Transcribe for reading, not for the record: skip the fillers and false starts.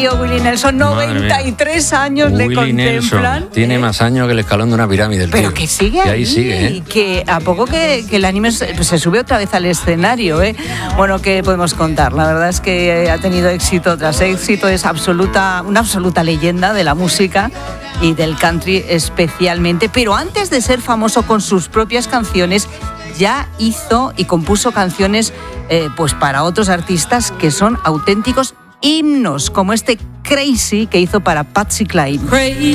tío Willie Nelson, 93 años le contemplan. Nelson tiene más años que el escalón de una pirámide. Pero que sigue y ahí sigue, y que a poco que el anime se sube otra vez al escenario, Bueno, ¿qué podemos contar? La verdad es que ha tenido éxito tras éxito, es una absoluta leyenda de la música y del country especialmente, pero antes de ser famoso con sus propias canciones, ya hizo y compuso canciones pues para otros artistas que son auténticos himnos, como este Crazy que hizo para Patsy Cline.